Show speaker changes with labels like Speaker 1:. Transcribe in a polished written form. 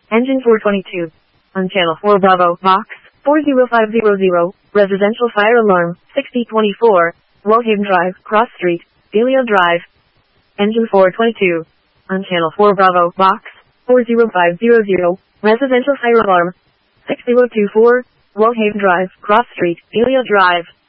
Speaker 1: Engine 422. On Channel 4 Bravo, Box 40500, Residential Fire Alarm, 6024, Wohaven Drive, Cross Street, Delia Drive. Engine 422. On Channel 4 Bravo, Box 40500, Residential Fire Alarm, 6024, Wohaven Drive, Cross Street, Delia Drive.